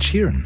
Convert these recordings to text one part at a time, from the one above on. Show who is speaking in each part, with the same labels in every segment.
Speaker 1: Ed Sheeran.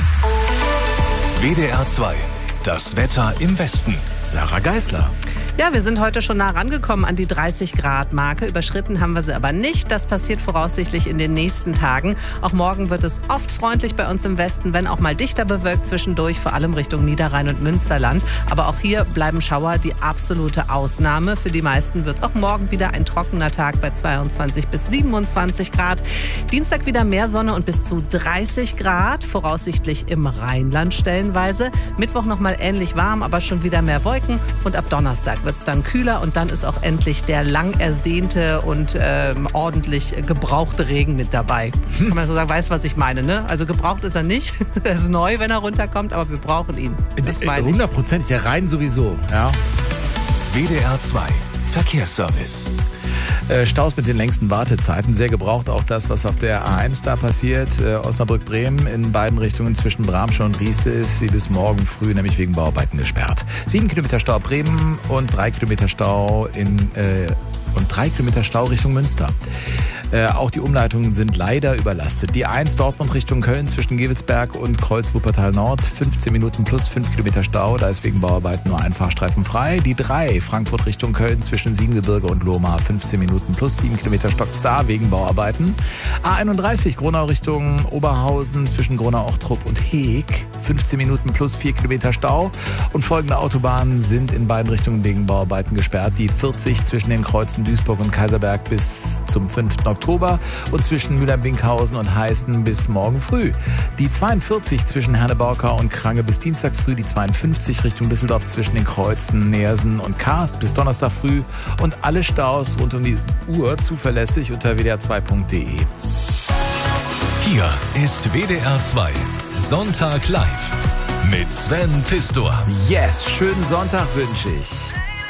Speaker 2: WDR 2. Das Wetter im Westen.
Speaker 1: Sarah Geisler.
Speaker 3: Ja, wir sind heute schon nah rangekommen an die 30-Grad-Marke. Überschritten haben wir sie aber nicht. Das passiert voraussichtlich in den nächsten Tagen. Auch morgen wird es oft freundlich bei uns im Westen, wenn auch mal dichter bewölkt zwischendurch, vor allem Richtung Niederrhein und Münsterland. Aber auch hier bleiben Schauer die absolute Ausnahme. Für die meisten wird es auch morgen wieder ein trockener Tag bei 22 bis 27 Grad. Dienstag wieder mehr Sonne und bis zu 30 Grad, voraussichtlich im Rheinland stellenweise. Mittwoch nochmal ähnlich warm, aber schon wieder mehr Wolken. Und ab Donnerstag wird es dann kühler und dann ist auch endlich der lang ersehnte und ordentlich gebrauchte Regen mit dabei. Kann man so sagen, weiß, was ich meine, ne? Also gebraucht ist er nicht. Er ist neu, wenn er runterkommt, aber wir brauchen ihn. Das meine ich.
Speaker 1: 100%, der Rhein sowieso. Ja.
Speaker 2: WDR 2. Verkehrsservice.
Speaker 1: Staus mit den längsten Wartezeiten. Sehr gebraucht auch das, was auf der A1 da passiert. Osnabrück-Bremen in beiden Richtungen zwischen Bramsche und Rieste ist sie bis morgen früh nämlich wegen Bauarbeiten gesperrt. 7 Kilometer Stau Bremen und 3 Kilometer Stau Richtung Münster. Auch die Umleitungen sind leider überlastet. Die 1 Dortmund Richtung Köln zwischen Gevelsberg und Kreuz-Wuppertal Nord, 15 Minuten plus 5 Kilometer Stau, da ist wegen Bauarbeiten nur ein Fahrstreifen frei. Die 3 Frankfurt Richtung Köln zwischen Siebengebirge und Lohmar, 15 Minuten plus 7 Kilometer stockt's da wegen Bauarbeiten. A31 Gronau Richtung Oberhausen zwischen Gronau-Ochtrup und Heeg, 15 Minuten plus 4 Kilometer Stau. Und folgende Autobahnen sind in beiden Richtungen wegen Bauarbeiten gesperrt. Die 40 zwischen den Kreuzen Duisburg und Kaiserberg bis zum 5. Oktober und zwischen Mülheim-Winkhausen und Heißen bis morgen früh. Die 42 zwischen Herne-Borkau und Krange bis Dienstag früh, die 52 Richtung Düsseldorf zwischen den Kreuzen Neersen und Karst bis Donnerstag früh und alle Staus rund um die Uhr zuverlässig unter wdr2.de.
Speaker 2: Hier ist WDR 2. Sonntag live mit Sven Pistor.
Speaker 1: Yes, schönen Sonntag wünsche ich.